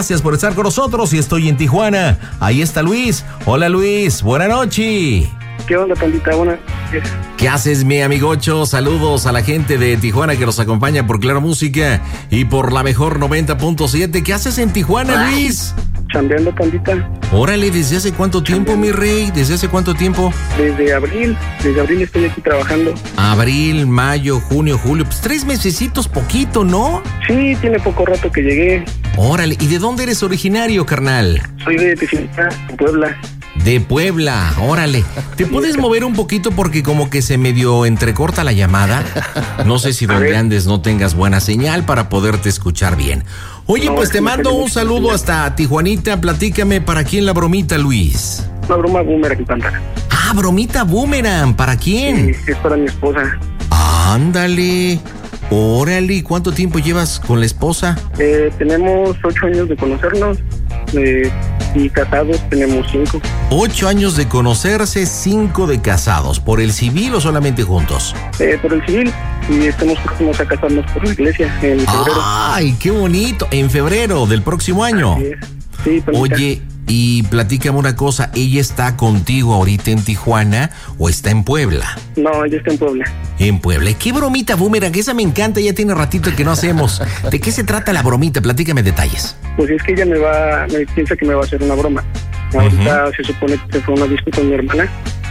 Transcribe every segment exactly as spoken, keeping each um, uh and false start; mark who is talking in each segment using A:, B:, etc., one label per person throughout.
A: Gracias por estar con nosotros y estoy en Tijuana. Ahí está Luis. Hola Luis, buena noche.
B: ¿Qué onda, pandita? Buenas noches.
A: ¿Qué haces, mi amigocho? Saludos a la gente de Tijuana que nos acompaña por Claro Música y por la mejor noventa punto siete. ¿Qué haces en Tijuana, Luis?
B: Chambeando, pandita.
A: Órale, ¿desde hace cuánto tiempo, mi rey? ¿Desde hace cuánto tiempo?
B: Desde abril, desde abril estoy aquí trabajando.
A: Abril, mayo, junio, julio, pues tres mesecitos, poquito, ¿no?
B: Sí, tiene poco rato que llegué.
A: Órale, ¿y de dónde eres originario, carnal?
B: Soy de Tijuana, Puebla.
A: De Puebla, órale. ¿Te puedes mover un poquito porque como que se medio entrecorta la llamada? No sé si donde andes no tengas buena señal para poderte escuchar bien. Oye, no, pues te mando un saludo hasta Tijuanita. Platícame, ¿para quién la bromita, Luis?
B: Una broma boomerang, panda.
A: Ah, bromita boomerang, ¿para quién?
B: Sí, es para mi esposa.
A: Ándale. Órale, ¿cuánto tiempo llevas con la esposa?
B: Eh, tenemos ocho años de conocernos. Eh, y casados tenemos cinco.
A: Ocho años de conocerse, cinco de casados. ¿Por el civil o solamente juntos?
B: Eh, por el civil. Y estamos próximos a casarnos por la iglesia en febrero.
A: ¡Ay, qué bonito! En febrero del próximo año.
B: Así es. Sí,
A: oye, y platícame una cosa. ¿Ella está contigo ahorita en Tijuana o está en Puebla?
B: No, ella está en Puebla.
A: En Puebla. ¿Y qué bromita boomerang? Esa me encanta, ya tiene ratito que no hacemos. ¿De qué se trata la bromita? Platícame detalles.
B: Pues es que ella me va, me piensa que me va a hacer una broma. Ahorita uh-huh. se supone que se fue a una disco con mi hermana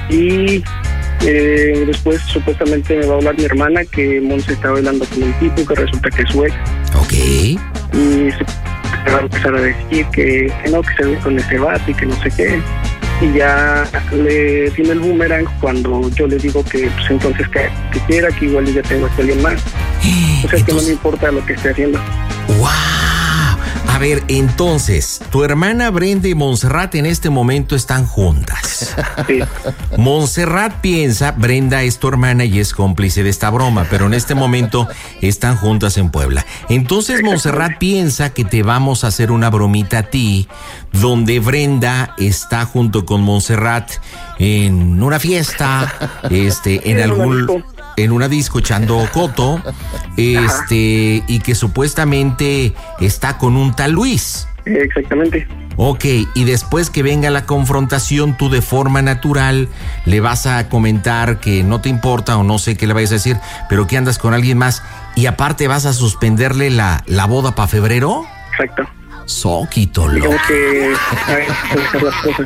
B: y eh, después supuestamente me va a hablar mi hermana que Monse está bailando con un tipo que resulta que es su ex.
A: Ok.
B: Y se va a empezar a decir que, que no, que se ve con ese vato y que no sé qué. Y ya le tiene el boomerang cuando yo le digo que pues entonces que, que quiera, que igual ya tengo a alguien más. O sea, entonces, que no me importa lo que esté haciendo.
A: ¡Wow! A ver, entonces, tu hermana Brenda y Montserrat en este momento están juntas.
B: Sí.
A: Montserrat piensa, Brenda es tu hermana y es cómplice de esta broma, pero en este momento están juntas en Puebla. Entonces Montserrat piensa que te vamos a hacer una bromita a ti, donde Brenda está junto con Montserrat en una fiesta, este, en algún... en una disco echando coto, este, y que supuestamente está con un tal Luis.
B: Exactamente.
A: Ok, y después que venga la confrontación, tú de forma natural le vas a comentar que no te importa o no sé qué le vayas a decir, pero que andas con alguien más y aparte vas a suspenderle la, la boda para febrero.
B: Exacto.
A: Soquito, loco.
B: Tengo que dejar las cosas.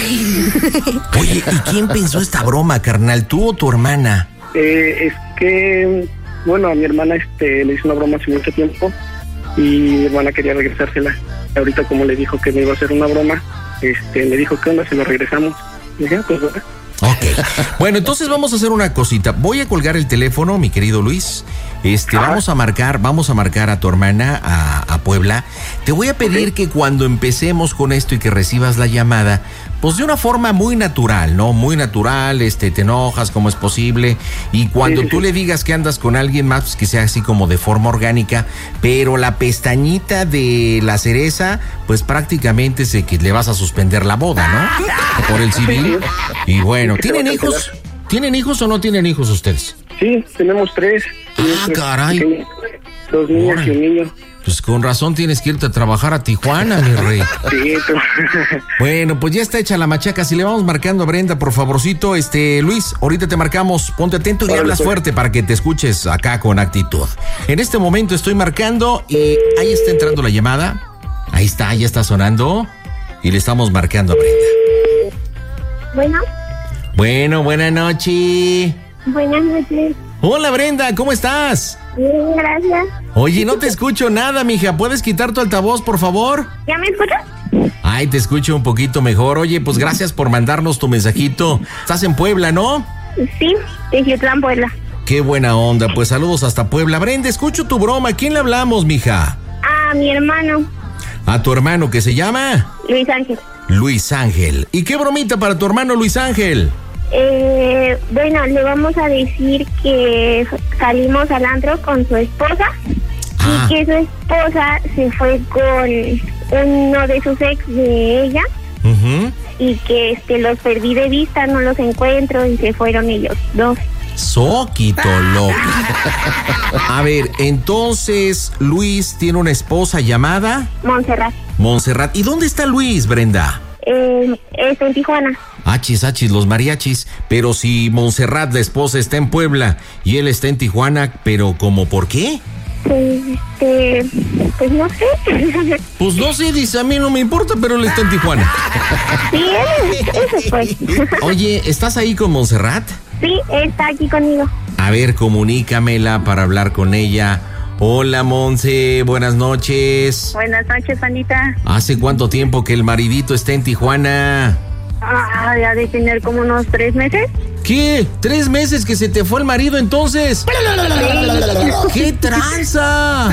A: Oye, ¿y quién pensó esta broma, carnal? ¿Tú o tu hermana?
B: Eh, es que, bueno, a mi hermana este le hizo una broma hace mucho tiempo y mi hermana quería regresársela. Ahorita como le dijo que me iba a hacer una broma, este me dijo, ¿qué onda? Se la regresamos. Y dije, pues bueno.
A: Ok, bueno, entonces vamos a hacer una cosita. Voy a colgar el teléfono, mi querido Luis. Este, Ajá. vamos a marcar, vamos a marcar a tu hermana a, a Puebla. Te voy a pedir okay. que cuando empecemos con esto y que recibas la llamada, pues de una forma muy natural, ¿no? Muy natural, este, te enojas como es posible. Y cuando sí, sí, tú sí. le digas que andas con alguien más, pues que sea así como de forma orgánica, pero la pestañita de la cereza, pues prácticamente sé que le vas a suspender la boda, ¿no? Por el civil. Y bueno, ¿tienen hijos? ¿Tienen hijos o no tienen hijos ustedes?
B: Sí, tenemos tres.
A: Ah, tres caray.
B: Pequeños, dos niñas Ora. y un niño.
A: Pues con razón tienes que irte a trabajar a Tijuana, mi rey.
B: Sí, tú.
A: Bueno, pues ya está hecha la machaca. Si le vamos marcando a Brenda, por favorcito, este, Luis, ahorita te marcamos. Ponte atento y Órale, hablas pues. fuerte para que te escuches acá con actitud. En este momento estoy marcando y ahí está entrando la llamada. Ahí está, ya está sonando. Y le estamos marcando a Brenda.
C: Bueno.
A: Bueno, buenas noches.
C: Buenas noches.
A: Hola, Brenda, ¿cómo estás?
C: Bien, gracias.
A: Oye, no te escucho nada, mija. ¿Puedes quitar tu altavoz, por favor?
C: ¿Ya me escuchas?
A: Ay, te escucho un poquito mejor. Oye, pues gracias por mandarnos tu mensajito. Estás en Puebla, ¿no?
C: Sí, de Ciutlán, Puebla.
A: Qué buena onda. Pues saludos hasta Puebla. Brenda, escucho tu broma. ¿A quién le hablamos, mija?
C: A mi hermano.
A: ¿A tu hermano que se llama?
C: Luis Ángel.
A: Luis Ángel. ¿Y qué bromita para tu hermano Luis Ángel?
C: Eh, bueno, le vamos a decir que salimos al antro con su esposa ah. y que su esposa se fue con uno de sus ex de ella uh-huh. y que este los perdí de vista, no los encuentro y se fueron ellos dos.
A: Soquito loco. A ver, entonces Luis tiene una esposa llamada
C: Montserrat.
A: Montserrat. ¿Y dónde está Luis, Brenda?
C: Eh, está en Tijuana.
A: Achis, achis, los mariachis. Pero si Montserrat, la esposa, está en Puebla y él está en Tijuana, ¿pero cómo por qué?
C: Pues, este, pues no sé.
A: Pues no sé, dice, a mí no me importa, pero él está en Tijuana.
C: Sí, eso fue.
A: Oye, ¿estás ahí con Montserrat?
C: Sí, está aquí conmigo.
A: A ver, comunícamela para hablar con ella. Hola, Monse, buenas noches.
C: Buenas noches, Pandita.
A: ¿Hace cuánto tiempo que el maridito está en Tijuana?
C: Ah, ya de tener como unos tres meses.
A: ¿Qué? ¿Tres meses que se te fue el marido entonces? Sí. ¡Qué tranza!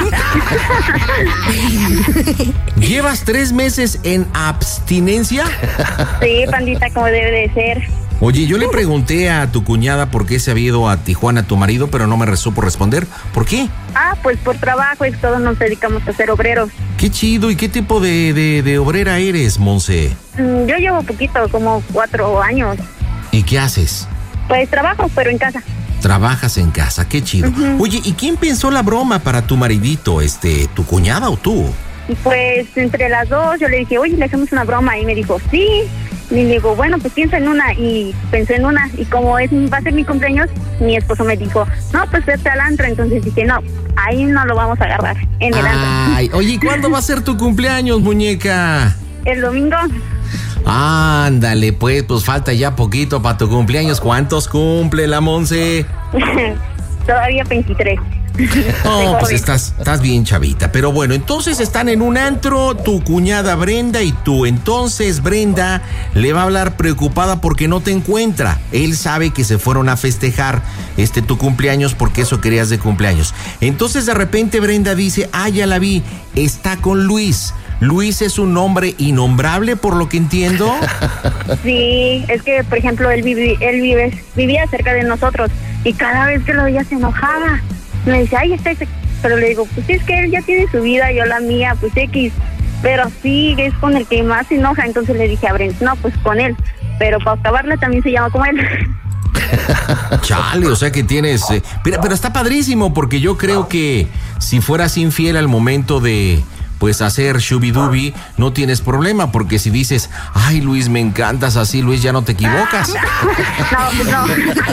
A: ¿Llevas tres meses en abstinencia?
C: Sí, Pandita, como debe de ser.
A: Oye, yo le pregunté a tu cuñada por qué se había ido a Tijuana tu marido, pero no me supo responder. ¿Por qué?
C: Ah, pues por trabajo, y todos nos dedicamos a ser obreros.
A: Qué chido. ¿Y qué tipo de, de, de obrera eres, Monse?
C: Mm, yo llevo poquito, como cuatro años.
A: ¿Y qué haces?
C: Pues trabajo, pero en casa.
A: Trabajas en casa, qué chido. Uh-huh. Oye, ¿y quién pensó la broma para tu maridito? Este, ¿tu cuñada o tú?
C: Pues entre las dos yo le dije, oye, le hacemos una broma, y me dijo, sí. Y le digo, bueno, pues piensa en una, y pensé en una, y como es va a ser mi cumpleaños, mi esposo me dijo, no, pues vete al antro. Entonces dije, no, ahí no lo vamos a agarrar, en el antro.
A: Ay, oye, ¿cuándo va a ser tu cumpleaños, muñeca?
C: El domingo.
A: Ándale, pues, pues falta ya poquito para tu cumpleaños. ¿Cuántos cumple la Monse?
C: Todavía veintitrés.
A: Oh, pues estás, estás bien chavita. Pero bueno, entonces están en un antro, tu cuñada Brenda y tú. Entonces Brenda le va a hablar preocupada porque no te encuentra. Él sabe que se fueron a festejar este tu cumpleaños porque eso querías de cumpleaños. Entonces de repente Brenda dice, ah, ya la vi, está con Luis. Luis es un hombre innombrable, por lo que entiendo.
C: Sí, es que, por ejemplo, él, vivi, él vive, vivía cerca de nosotros y cada vez que lo veía se enojaba. Me dice, ay, está ese. Pero le digo, pues es que él ya tiene su vida, yo la mía, pues X. Pero sí, es con el que más se enoja. Entonces le dije a Brent, no, pues con él. Pero para acabarla también se llama como él.
A: Chale, o sea que tienes... Eh, pero, pero está padrísimo porque yo creo que si fueras infiel al momento de... pues hacer shubidubi, no tienes problema, porque si dices, ay, Luis, me encantas así, Luis, ya no te equivocas.
C: No, no.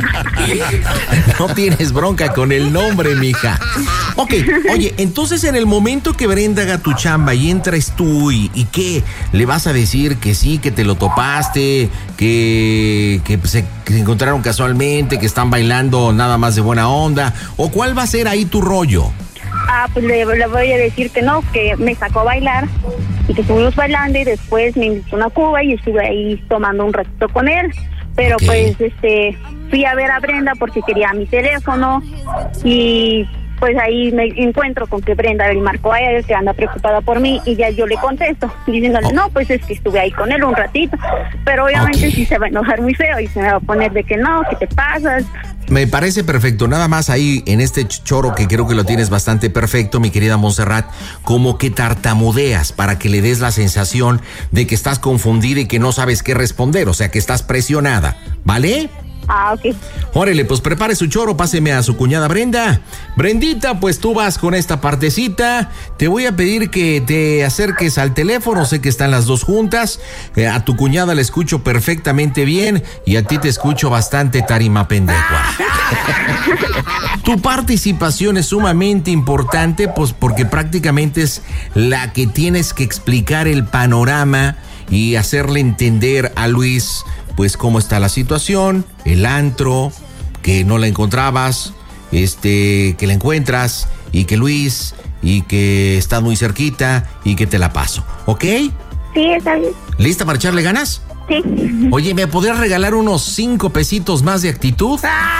A: No tienes bronca con el nombre, mija. Ok, oye, entonces en el momento que Brenda haga tu chamba y entres tú, ¿y, y qué? ¿Le vas a decir que sí, que te lo topaste, que, que, se, que se encontraron casualmente, que están bailando nada más de buena onda? ¿O cuál va a ser ahí tu rollo?
C: Ah, pues le, le voy a decir que no, que me sacó a bailar y que estuvimos bailando y después me invitó a una cuba y estuve ahí tomando un ratito con él. Pero okay. pues este fui a ver a Brenda porque quería mi teléfono y pues ahí me encuentro con que Brenda le marcó a él que anda preocupada por mí y ya yo le contesto diciéndole, oh. no, pues es que estuve ahí con él un ratito, pero obviamente okay. sí se va a enojar muy feo y se me va a poner de que no, que te pasas.
A: Me parece perfecto, nada más ahí en este choro que creo que lo tienes bastante perfecto, mi querida Montserrat, como que tartamudeas para que le des la sensación de que estás confundida y que no sabes qué responder, o sea que estás presionada, ¿vale?
C: Ah, ok.
A: Órale, pues prepare su choro, páseme a su cuñada Brenda. Brendita, pues tú vas con esta partecita. Te voy a pedir que te acerques al teléfono, sé que están las dos juntas. Eh, a tu cuñada la escucho perfectamente bien y a ti te escucho bastante tarima pendejua. Tu participación es sumamente importante, pues porque prácticamente es la que tienes que explicar el panorama y hacerle entender a Luis pues cómo está la situación, el antro, que no la encontrabas, este, que la encuentras, y que Luis, y que estás muy cerquita, y que te la paso, ¿ok?
C: Sí, está bien.
A: ¿Lista para echarle ganas?
C: Sí.
A: Oye, ¿me podrías regalar unos cinco pesitos más de actitud?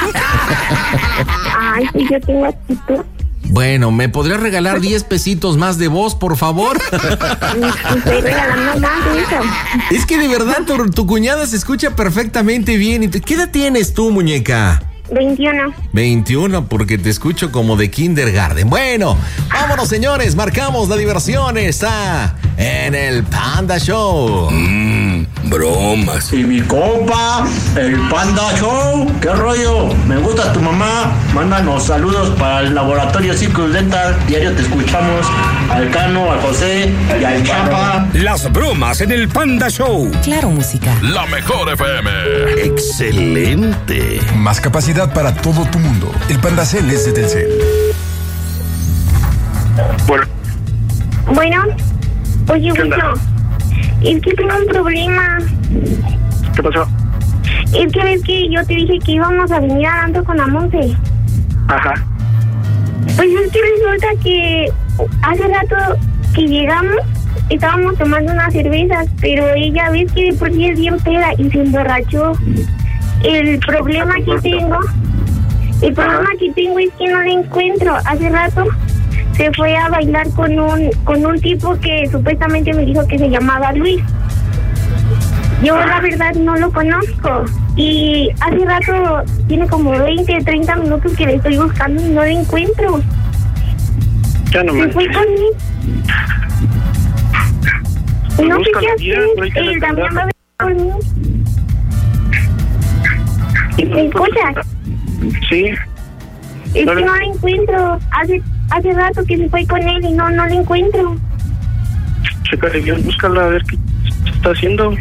C: Ay, sí, yo tengo actitud.
A: Bueno, ¿me podrías regalar diez pesitos más de voz, por favor?
C: Estoy regalando más de eso.
A: Es que de verdad tu, tu cuñada se escucha perfectamente bien. ¿Qué edad tienes tú, muñeca?
C: veintiuno.
A: veintiuno, porque te escucho como de kindergarten. Bueno, vámonos, señores, marcamos la diversión. Está en el Panda Show.
D: Mmm, bromas.
E: Y mi compa, el Panda Show. ¿Qué rollo? Me gusta tu mamá. Mándanos saludos para el laboratorio Circus Dental. Diario te escuchamos. Al Cano, al José y al Chapa.
D: Las bromas en el Panda Show.
F: Claro, música.
G: La mejor F M.
D: Excelente.
H: Más capacidad para todo tu mundo. El Panda Cell es de Telcel.
B: Bueno.
C: Bueno, oye,
B: ¿Qué onda?
C: Wicho, es que tengo un problema.
B: ¿Qué pasó?
C: Es que ves que yo te dije que íbamos a venir a Antro con la Monse.
B: Ajá.
C: Pues es que resulta que hace rato que llegamos, estábamos tomando unas cervezas, pero ella ves que de por sí es bien peda y se emborrachó. El problema que tengo, el problema que tengo es que no la encuentro. Hace rato se fue a bailar con un con un tipo que supuestamente me dijo que se llamaba Luis. Yo la verdad no lo conozco y hace rato tiene como veinte, treinta minutos que le estoy buscando y no la encuentro.
B: Ya no
C: Se
B: me.
C: fue conmigo.
B: Pues
C: No sé
B: búscala
C: qué
B: bien, no hay
C: hacer.
B: que
C: El Damián va a
B: defenderla.
C: venir conmigo. ¿Me escuchas?
B: Sí.
C: Es
B: No
C: que
B: le-
C: no la encuentro. Hace hace rato que se fue con él y no, no la encuentro.
B: Chécale bien, búscala a ver qué está haciendo.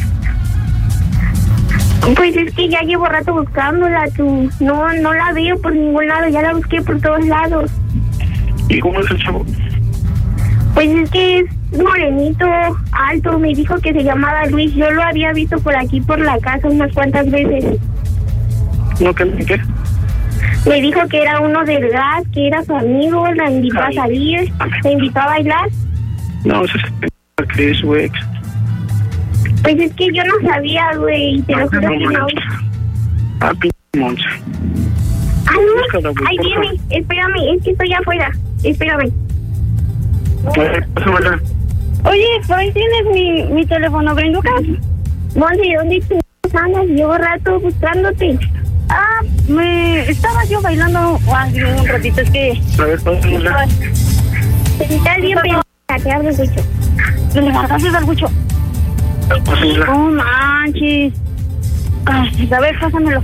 C: Pues es que ya llevo rato buscándola, tú. No, no la veo por ningún lado, ya la busqué por todos lados.
B: ¿Y cómo es el chavo?
C: Pues es que es morenito, alto, me dijo que se llamaba Luis. Yo lo había visto por aquí, por la casa, unas cuantas veces.
B: ¿No que qué?
C: Me dijo que era uno del gas, que era su amigo, la invitó a
B: Ay.
C: salir, la invitó a bailar.
B: No, ese es el que es su ex.
C: Pues es que yo no sabía, güey, y te lo juro que no.
B: Ah, p*** Monse.
C: Ah, no,
B: Búscala, güey,
C: ahí
B: por
C: viene,
B: favor.
C: espérame, es que estoy afuera, espérame.
B: Eh, pásamela.
C: Oye, por ahí tienes mi, mi teléfono, Brenducas. Monse, ¿dónde chingados andas? Llevo rato buscándote. Ah, me estaba yo bailando hace un ratito, es que...
B: A ver, pásamela.
C: Estás bien pendeja, te hablo, Gucho. ¿Le levantaste al Gucho?
B: Pásamela.
C: No manches. Ay, a ver, pásamelo.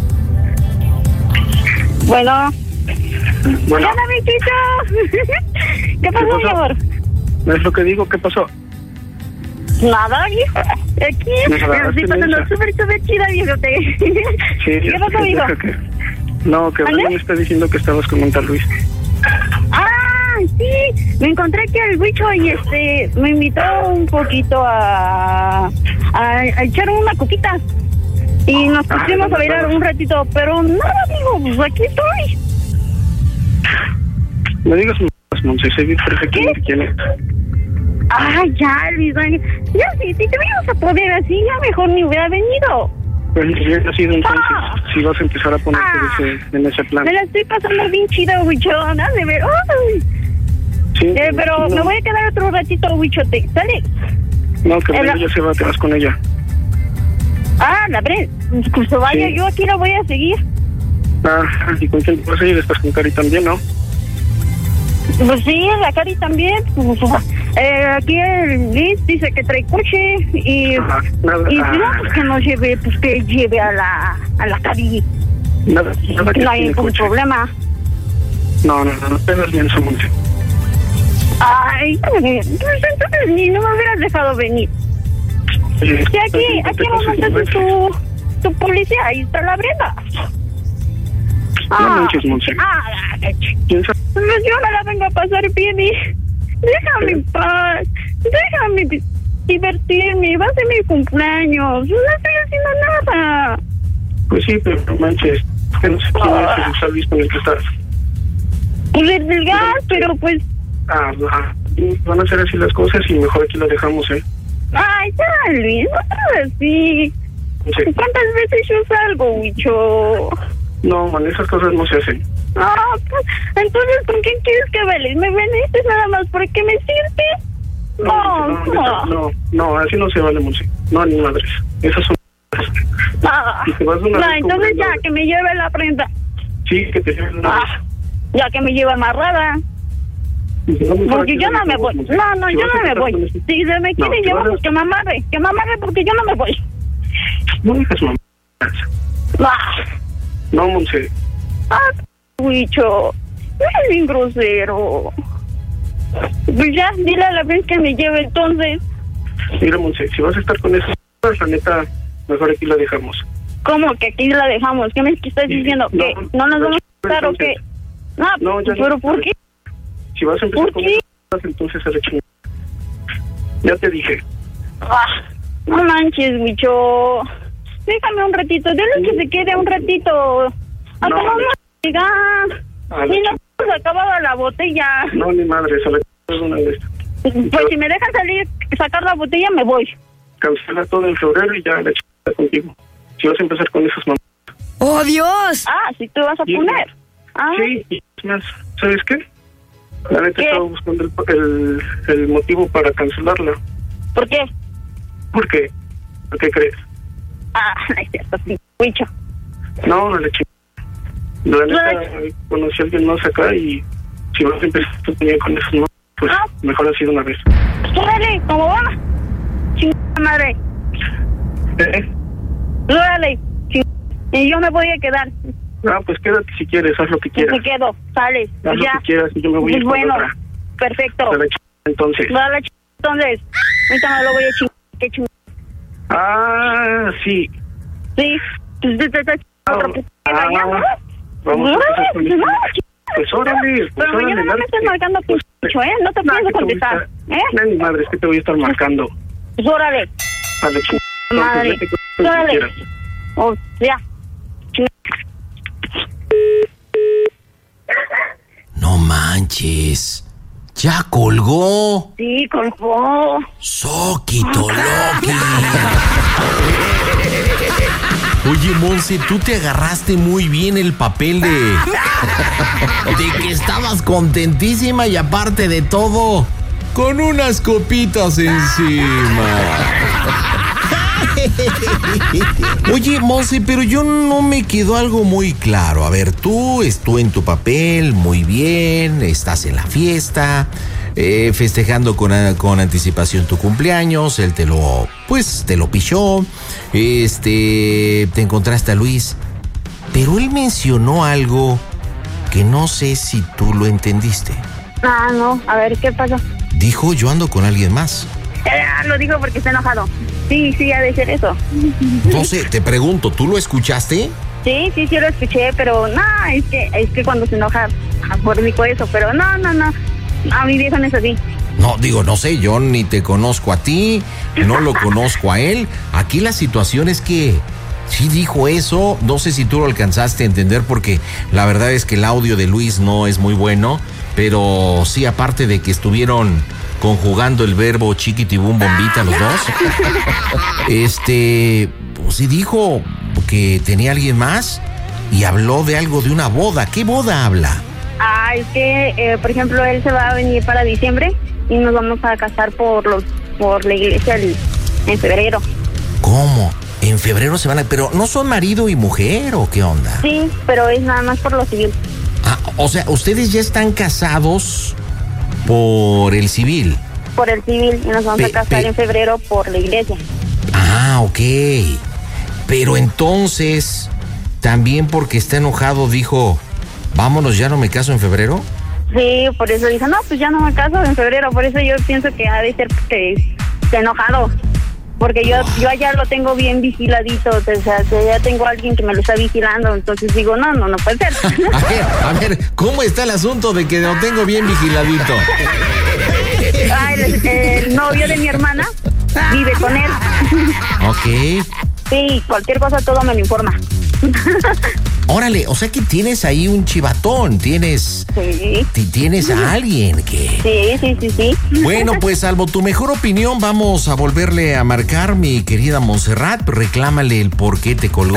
C: Bueno.
B: Bueno,
C: ¡Hola, Bichito! ¿Qué pasó,
B: pasó?
C: mi amor?
B: ¿no es lo que digo? ¿Qué pasó?
C: Nada, viejo. Aquí
B: Nada,
C: me lo estoy
B: ¿qué
C: pasando
B: mensa?
C: súper, súper chida, viejo.
B: Sí,
C: ¿Qué pasó,
B: que-
C: hijo?
B: que- No, que
C: ¿Mande?
B: me está diciendo que estabas con un tal Luis.
C: Ah, sí. Me encontré que el bicho y este me invitó un poquito a, a, a echar una coquita. Y nos
B: Ah,
C: pusimos a
B: ¿dónde
C: bailar
B: estabas?
C: un ratito, pero nada, amigo, pues aquí estoy.
B: No digas más, Monse, sé bien perfectamente
C: ¿Qué?
B: quién es.
C: Ay, ya, Luis, ay, ya, si, si te veíamos a poder así, ya mejor ni hubiera venido.
B: Pues si hubiera sido entonces,
C: Ah.
B: si vas a empezar a ponerte
C: Ah.
B: en ese, en ese plan.
C: Me la estoy pasando bien chida, Wichona, de ver. Ay.
B: Sí,
C: Eh, pero
B: no,
C: me voy a quedar otro ratito, Wichote, ¿sale?
B: No, que
C: en la-
B: ella se va, te vas con ella.
C: Ah, la bre, pues vaya,
B: Sí.
C: yo aquí la voy a seguir.
B: Ah, ¿y con quién te vas a ir? Estás con Cari también, ¿no?
C: Pues sí, la Cari también. Pues, eh, aquí el Liz dice que trae coche y,
B: Ajá, nada,
C: y si
B: ah.
C: no, pues que nos lleve, pues que lleve a la, a la Cari.
B: Nada, nada que
C: No hay
B: tiene
C: ningún
B: coche.
C: problema.
B: No, no, no, no te das bien, Monse.
C: Ay, pues entonces ni no me hubieras dejado venir.
B: Oye,
C: Sí, aquí,
B: ¿te
C: aquí
B: pasas
C: vamos a
B: el
C: hacer tu, tu policía, ahí está la Brenda.
B: No manches, Monse.
C: ah,
B: ¿Quién sabe?
C: pues yo no la vengo a pasar bien y déjame en paz, déjame di- divertirme, va a ser mi cumpleaños, no estoy haciendo nada.
B: Pues sí, pero no manches, que no sé quién es el Salvis con el que estás.
C: Pues el del gas, pero pues,
B: Ah, ah, van a ser así las cosas y mejor aquí lo dejamos, ¿eh?
C: ay, ya, Luis, no seas así.
B: Sí.
C: ¿Cuántas veces yo salgo, Wicho?
B: No, man, esas cosas no se hacen.
C: Ah, pues, entonces, ¿con quién quieres que bailes? ¿Me veniste nada más porque me sirves? No,
B: no,
C: no.
B: no, no, así no se vale, Monse. No, ni madres. Esas son...
C: Ah,
B: Y te vas de una
C: no,
B: vez con
C: entonces ya,
B: Brenda.
C: que me lleve la prenda.
B: Sí, que te lleven una
C: Ah, ya que me lleva amarrada.
B: vez.
C: Porque yo no me voy. No, no, yo no me voy. Si se me quiere llevar, pues que me amarre. Que me amarre porque yo no me voy.
B: No dejes mamá. No, Monse.
C: Ah, Huicho. Eres bien grosero. Pues ya, dile a la vez que me lleve entonces.
B: Mira, Monse, si vas a estar con esas cosas, la neta, mejor aquí la dejamos.
C: ¿Cómo que aquí la dejamos? ¿Qué me estás diciendo?
B: No,
C: ¿Que no nos vamos a estar o qué? No,
B: no ya
C: pero
B: no.
C: ¿por qué?
B: Si vas a empezar
C: ¿Por
B: con
C: qué?
B: esas cosas, entonces a la chingada. Ya te dije.
C: Ah, no manches, Huicho. Déjame un ratito, dile que se quede un ratito. Hasta
B: No,
C: no vamos a llegar.
B: A la
C: Ni no hemos acabado la botella.
B: No, ni madre, a la chingada una vez.
C: Pues si me dejan salir, sacar la botella, me voy.
B: Cancela todo en febrero y ya la chingada contigo. Si vas a empezar con esas mamás.
F: ¡Oh, Dios!
C: Ah, si tú vas a
B: Sí.
C: poner. Ah,
B: Sí, y es más, ¿sabes qué? La neta
C: ¿Qué?
B: estaba buscando el, el, el motivo para cancelarla.
C: ¿por qué?
B: ¿Por qué? ¿Por qué crees?
C: Ah, no es cierto, sí, Huicho.
B: No, no le chingada. La neta, conocí a alguien más acá y si vas a empezar tú también con esas mamás, pues
C: Ah.
B: mejor así de una vez.
C: Órale, ¿cómo va? Chingada madre.
B: ¿Eh?
C: Órale, chingada. Y yo me voy a quedar.
B: Ah, pues quédate si quieres, haz lo que
C: Pues
B: quieras.
C: me quedo, sale.
B: Haz
C: Pues
B: lo
C: ya.
B: que quieras y yo me voy a ir
C: Pues
B: con
C: bueno,
B: otra.
C: perfecto.
B: A la chingada, entonces.
C: Dale, ch... entonces. Ahorita me lo voy a chingar. ¿Qué ching...
B: Ah, sí.
C: Sí. Pues te estás chingando otra puta
B: Ah,
C: ya, ¿no?
B: vamos
C: No,
B: a empezar con
C: no,
B: esto.
C: ch...
B: Pues órale, pues
C: Pero
B: órale,
C: mañana no me
B: dale.
C: estés marcando pincho, ¿eh? No te
B: No,
C: pienso
B: que te voy a
C: contestar.
B: estar-
C: ¿Eh?
B: No, mi madre, es que te voy a estar marcando.
C: Pues órale.
B: A la chingada.
C: Madre.
B: Entonces, vete con lo que
C: Órale.
B: quieras.
C: Oh, ya.
A: No manches. Ya colgó.
C: Sí, colgó.
A: Soquito Loki. Oye, Monse, tú te agarraste muy bien el papel de. de que estabas contentísima y aparte de todo, con unas copitas encima. Oye, Monse, pero yo no me quedó algo muy claro. A ver, tú estás en tu papel, muy bien, estás en la fiesta, eh, festejando con, con anticipación tu cumpleaños, él te lo, pues, te lo pichó, este, te encontraste a Luis, pero él mencionó algo que no sé si tú lo entendiste.
C: Ah, no. A ver, ¿qué pasó?
A: Dijo, yo ando con alguien más.
C: Eh, lo dijo porque está enojado. Sí, sí, ha de ser eso.
A: No sé, te pregunto, ¿tú lo escuchaste?
C: Sí, sí, sí lo escuché, pero no, es que es que cuando se enoja, por dijo eso, pero no, no, no. A mi viejo no es así.
A: No, digo, no sé, yo ni te conozco a ti, no lo conozco a él. Aquí la situación es que sí dijo eso, no sé si tú lo alcanzaste a entender porque la verdad es que el audio de Luis no es muy bueno, pero sí, aparte de que estuvieron conjugando el verbo chiquitibum bombita los dos, este, pues sí dijo que tenía alguien más y habló de algo de una boda. ¿Qué boda habla?
C: Ah, es que, eh, por ejemplo, él se va a venir para diciembre y nos vamos a casar por los por la iglesia el, en febrero.
A: ¿Cómo? En febrero se van a... ¿Pero no son marido y mujer o qué onda?
C: Sí, pero es nada más por lo civil.
A: Ah, o sea, ustedes ya están casados por el civil.
C: Por el civil y nos vamos
A: Pe-
C: a casar
A: pe-
C: en febrero por la iglesia.
A: Ah, ok. Pero entonces, también porque está enojado dijo, vámonos, ya no me caso en febrero.
C: Sí, por eso dice, no, pues ya no me caso en febrero. Por eso yo pienso que ha de ser porque está enojado. Porque yo yo allá lo tengo bien vigiladito, o sea, ya tengo a alguien que me lo está vigilando, entonces digo, no, no, no puede ser.
A: A ver, a ver, ¿cómo está el asunto de que lo tengo bien vigiladito?
C: Ah, el, el novio de mi hermana vive con él.
A: Ok.
C: Sí, cualquier cosa todo me lo informa.
A: Órale, o sea que tienes ahí un chivatón, tienes...
C: Sí.
A: ti- Tienes a alguien que...
C: Sí, sí, sí, sí.
A: Bueno, pues salvo tu mejor opinión, vamos a volverle a marcar, mi querida Montserrat. Reclámale el por qué te colgó.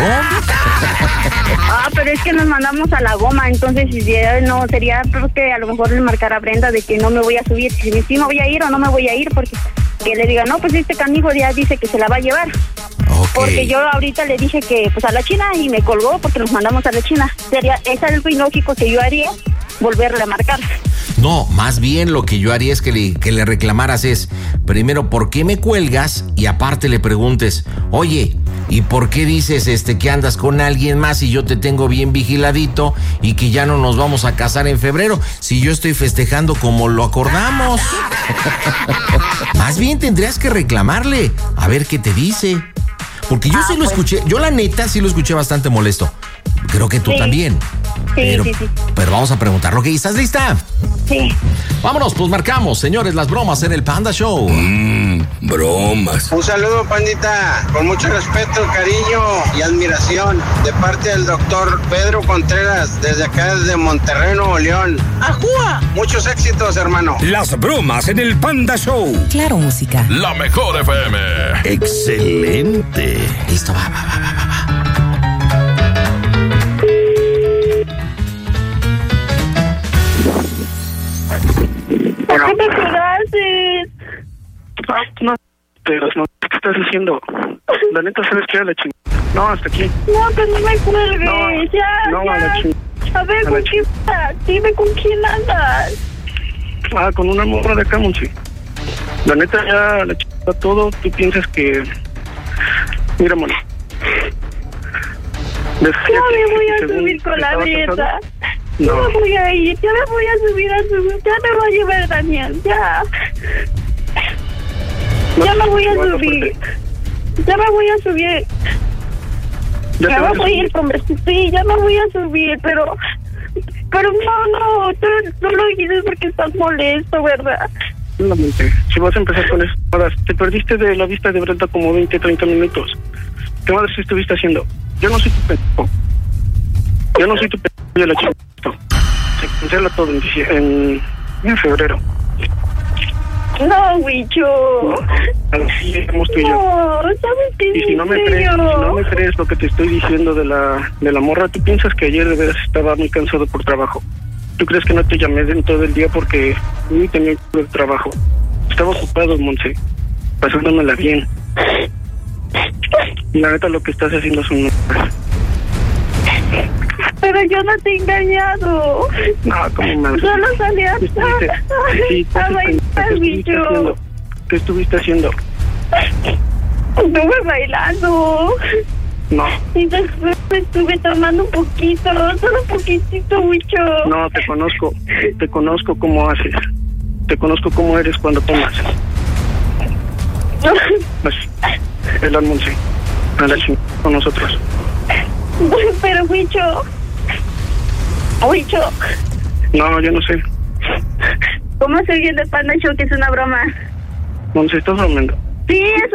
C: Ah, pero es que nos mandamos a la goma, entonces si ya no sería porque a lo mejor le marcara a Brenda de que no me voy a subir, si si me voy a ir o no me voy a ir, porque que le diga, no, pues este canijo ya dice que se la va a llevar.
A: Ok.
C: Porque yo ahorita le dije que pues a la China y me colgó porque nos mandamos a la China. Sería, es algo ilógico que yo haría, volverle a marcar.
A: No, más bien lo que yo haría es que le, que le reclamaras es, primero, ¿por qué me cuelgas? Y aparte le preguntes, oye, ¿y por qué dices este que andas con alguien más y yo te tengo bien vigiladito y que ya no nos vamos a casar en febrero si yo estoy festejando como lo acordamos? Más bien tendrías que reclamarle, a ver qué te dice. Porque yo ah, sí lo pues. escuché, yo la neta sí lo escuché bastante molesto. Creo que tú
C: sí.
A: también.
C: Sí,
A: pero,
C: sí, sí.
A: pero vamos a preguntarlo. ¿Ok? ¿Estás lista?
C: Sí.
A: Vámonos, pues marcamos, señores, las bromas en el Panda Show.
D: Mmm, bromas.
F: Un saludo, pandita, con mucho respeto, cariño y admiración de parte del doctor Pedro Contreras, desde acá, desde Monterrey, Nuevo León. ¡Ajúa! Muchos éxitos, hermano.
D: Las bromas en el Panda Show.
G: Claro, música.
I: La mejor F M.
D: Excelente.
A: Listo, va, va, va, va, va.
C: ¿Por qué me pegaste?
B: Ah, no, pero no, ¿qué estás haciendo? La neta, ¿sabes qué? A la chingada. No, hasta aquí.
C: No, que no me cuelgues.
B: No,
C: ya,
B: no,
C: ya.
B: A la chingada.
C: A ver, ¿con quién andas? Dime con quién andas.
B: Ah, con una morra de acá, Monsi. La neta, ya a la chingada todo. Tú piensas que... Mira, Moni.
C: Ya me voy a subir con la dieta. No. Ya me voy a ir, ya me voy a subir a subir, ya me va a llevar Daniel, ya. No, ya me voy a subir. Ya me voy a subir. Ya, ya me voy a ir, hombre, sí, ya me voy a subir, pero... Pero no, no, tú no lo dices porque estás molesto, ¿verdad?
B: Solamente, si vas a empezar con eso, te perdiste de la vista de Brenda como veinte, treinta minutos. ¿Qué madre si estuviste haciendo? Yo no soy tu pendejo. Yo no soy tu pendejo de la chica. Se cancela todo en, en, en febrero.
C: No, Huicho.
B: No, así estamos tú y yo.
C: No, ¿sabes qué?
B: Y si no me crees, si no me crees lo que te estoy diciendo de la de la morra, tú piensas que ayer de veras estaba muy cansado por trabajo. ¿Tú crees que no te llamé en todo el día porque ni tenía el trabajo? Estaba ocupado, Monse, pasándomela bien. Y la neta, lo que estás haciendo es un...
C: Pero yo no te he engañado.
B: No, ¿cómo me...
C: Solo salí a...
B: Sí,
C: a bailar, bicho.
B: ¿Qué estuviste haciendo?
C: Estuve bailando.
B: No.
C: Y después estuve tomando un poquito, solo un poquitito, bicho.
B: No, te conozco. Te conozco cómo haces. Te conozco cómo eres cuando tomas. Pues, el almuerzo. A la chingada con nosotros.
C: Pero, Huicho. Huicho.
B: No, yo no sé.
C: ¿Cómo se oye el Panda Show que es una broma?
B: Monse, ¿estás bromeando?
C: Sí, es